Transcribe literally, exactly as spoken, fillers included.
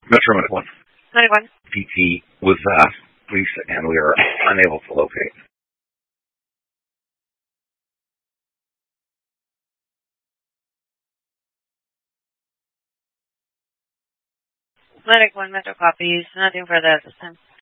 Metro Medic one. Medic one. P T with uh, police, and we are unable to locate. Medic one, Metro copies. Nothing further at this time.